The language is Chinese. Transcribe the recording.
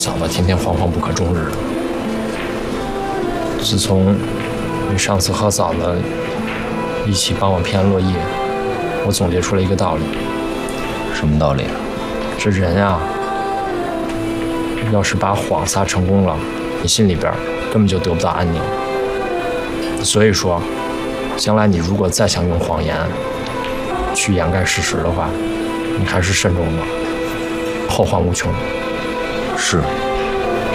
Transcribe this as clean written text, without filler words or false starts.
嫂子天天惶惶不可终日的。自从你上次和嫂子一起帮我骗落叶，我总结出了一个道理。 什么道理啊？ 这人啊，要是把谎撒成功了，你心里边根本就得不到安宁。所以说，将来你如果再想用谎言去掩盖事实的话，你还是慎重吧，后患无穷。 是。